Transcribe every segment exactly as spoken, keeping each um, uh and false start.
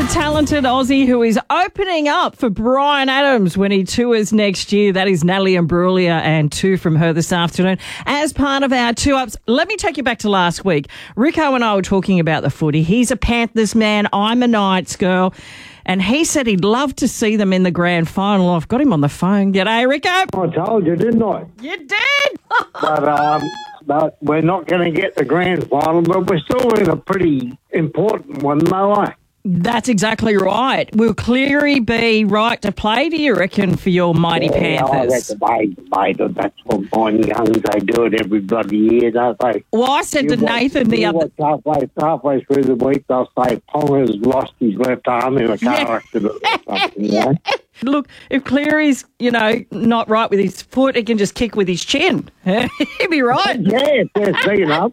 the talented Aussie who is opening up for Bryan Adams when he tours next year. That is Natalie Imbruglia, and two from her this afternoon. As part of our two-ups, let me take you back to last week. Rico and I were talking about the footy. He's a Panthers man. I'm a Knights girl. And he said he'd love to see them in the grand final. I've got him on the phone. G'day, Rico. I told you, didn't I? You did. But um, but we're not going to get the grand final, but we're still in a pretty important one, though, eh? That's exactly right. Will Cleary be right to play, do you reckon, for your mighty yeah, Panthers? I reckon they, they, that's what mine youngs, they do it every bloody year, don't they? Well, I said You to watch- Nathan the you other... watch halfway, halfway through the week, they'll say Ponga's lost his left arm in a car Yeah. accident or something, you know? Look, if Cleary's, you know, not right with his foot, he can just kick with his chin. He'd be right. Yeah, if they're big enough,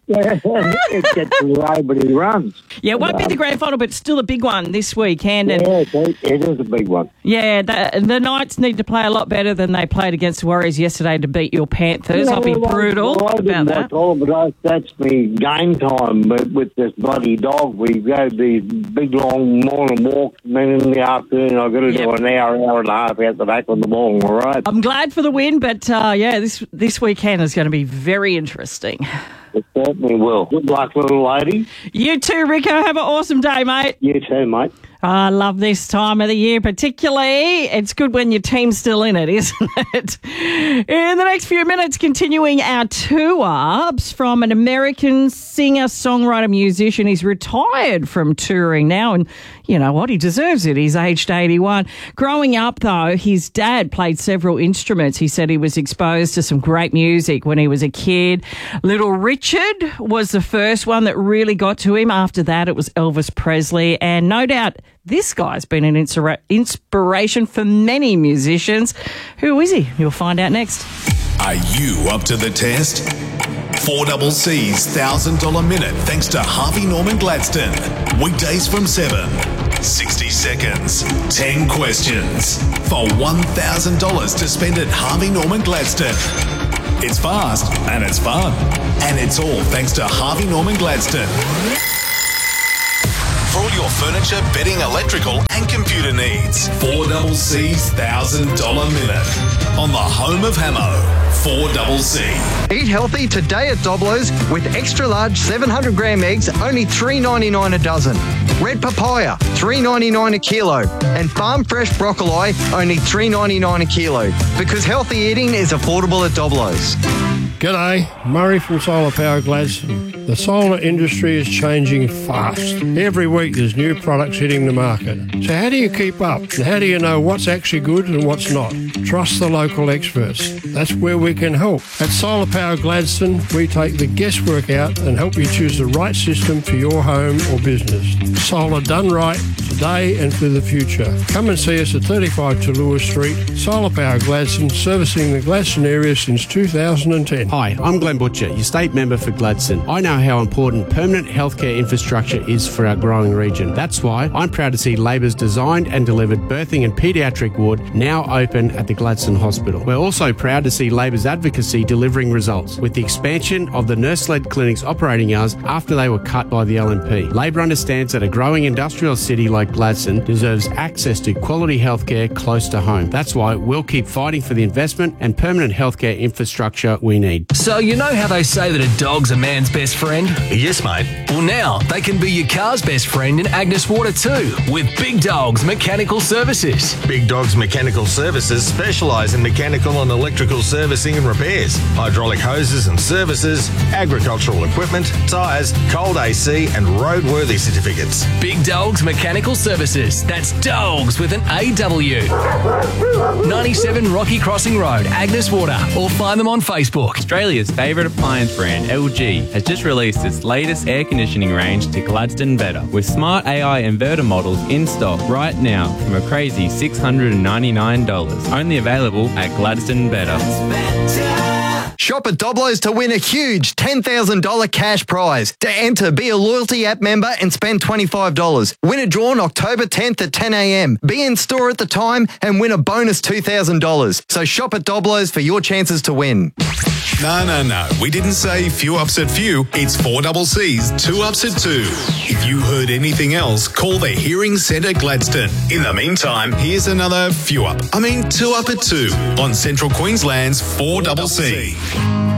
it gets to the way, but he runs. Yeah, it won't be the grand final, but still a big one this weekend. And Yeah, it is, it is a big one. yeah, the, the Knights need to play a lot better than they played against the Warriors yesterday to beat your Panthers. I'll be well, brutal well, I about didn't that. watch all, but I, that's me game time with, with this bloody dog. We go these big long morning walks, and then in the afternoon I've got to Yep. do an hour, hour and a half out the back on the ball, all right? I'm glad for the win, but uh, yeah, this this weekend is going to be very interesting. It certainly will. Good luck, little lady. You too, Rico. Have an awesome day, mate. You too, mate. I love this time of the year, particularly. It's good when your team's still in it, isn't it? In the next few minutes, continuing our two-ups from an American singer, songwriter, musician. He's retired from touring now, and you know what? He deserves it. He's aged eighty-one. Growing up, though, his dad played several instruments. He said he was exposed to some great music when he was a kid. Little Richard was the first one that really got to him. After that, it was Elvis Presley, and no doubt this guy's been an insura- inspiration for many musicians. Who is he? You'll find out next. Are you up to the test? four C C's one thousand dollars minute thanks to Harvey Norman Gladstone. Weekdays from seven. sixty seconds. ten questions. For one thousand dollars to spend at Harvey Norman Gladstone. It's fast and it's fun. And it's all thanks to Harvey Norman Gladstone. For all your furniture, bedding, electrical and computer needs. four C C's one thousand dollars minute. On the home of Hamo. four C C. Eat healthy today at Doblo's with extra large seven hundred gram eggs, only three ninety-nine a dozen. Red papaya, three ninety-nine a kilo. And farm fresh broccoli, only three ninety-nine a kilo. Because healthy eating is affordable at Doblo's. G'day, Murray from Solar Power Gladstone. The solar industry is changing fast. Every week there's new products hitting the market. So how do you keep up? And how do you know what's actually good and what's not? Trust the local experts. That's where we can help. At Solar Power Gladstone, we take the guesswork out and help you choose the right system for your home or business. Solar done right, today and for the future. Come and see us at thirty-five Tallulah Street. Solar Power Gladstone, servicing the Gladstone area since two thousand ten. Hi, I'm Glenn Butcher, your state member for Gladstone. I know how important permanent healthcare infrastructure is for our growing region. That's why I'm proud to see Labor's designed and delivered birthing and paediatric ward now open at the Gladstone Hospital. We're also proud to see Labor's advocacy delivering results with the expansion of the nurse-led clinics operating hours after they were cut by the L N P. Labor understands that a growing industrial city like Gladstone deserves access to quality healthcare close to home. That's why we'll keep fighting for the investment and permanent healthcare infrastructure we need. So you know how they say that a dog's a man's best friend? Yes, mate. Well, now they can be your car's best friend in Agnes Water too, with Big Dogs Mechanical Services. Big Dogs Mechanical Services specialise in mechanical and electrical servicing and repairs, hydraulic hoses and services, agricultural equipment, tyres, cold A C and roadworthy certificates. Big Dogs Mechanical Services. That's dogs with an A W. ninety-seven Rocky Crossing Road, Agnes Water, or find them on Facebook. Australia's favourite appliance brand, L G, has just released its latest air conditioning range to Gladstone Better, with smart A I inverter models in stock right now from a crazy six hundred ninety-nine dollars. Only available at Gladstone Better. Shop at Doblo's to win a huge ten thousand dollars cash prize. To enter, be a loyalty app member and spend twenty-five dollars. Winner drawn October tenth at ten a.m. Be in store at the time and win a bonus two thousand dollars. So shop at Doblo's for your chances to win. No, no, no. We didn't say few ups at few. It's four double C's, two ups at two. If you heard anything else, call the Hearing Centre Gladstone. In the meantime, here's another few up. I mean, two up at two on Central Queensland's four double C.